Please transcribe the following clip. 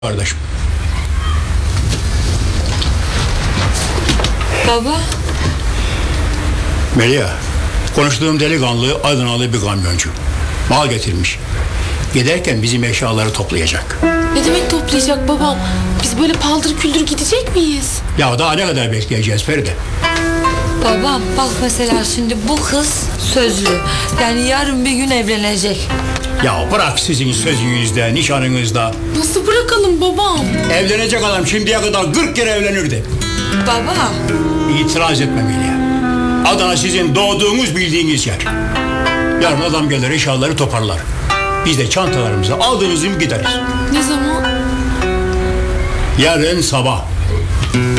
Kardeşim. Baba. Melia, konuştuğum delikanlı Adanalı bir kamyoncu. Mal getirmiş. Giderken bizim eşyaları toplayacak. Ne demek toplayacak babam? Biz böyle paldır küldür gidecek miyiz? Ya daha ne kadar bekleyeceğiz Feride? Babam bak mesela şimdi bu kız sözlü. Yani yarın bir gün evlenecek. Ya bırak sizin sözünüzde, nişanınızda. Nasıl bırakalım babam? Evlenecek adam şimdiye kadar 40 kere evlenirdi. Baba. İtiraz etme Melia. Adana sizin doğduğunuz bildiğiniz yer. Yarın adam gelir eşyaları toparlar. Biz de çantalarımızı aldığımız gibi gideriz. Ne zaman? Yarın sabah.